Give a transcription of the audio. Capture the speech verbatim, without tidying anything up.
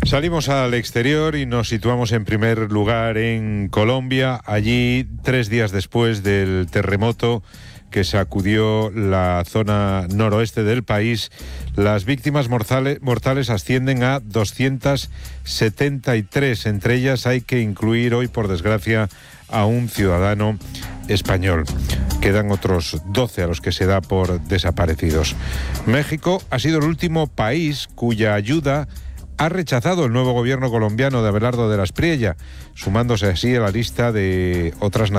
Salimos al exterior y nos situamos en primer lugar en Colombia. Allí, tres días después del terremoto que sacudió la zona noroeste del país, las víctimas mortales, mortales ascienden a doscientas setenta y tres. Entre ellas hay que incluir hoy, por desgracia, a un ciudadano español. Quedan otros doce a los que se da por desaparecidos. México ha sido el último país cuya ayuda ha rechazado el nuevo gobierno colombiano de Abelardo de la Espriella, sumándose así a la lista de otras naciones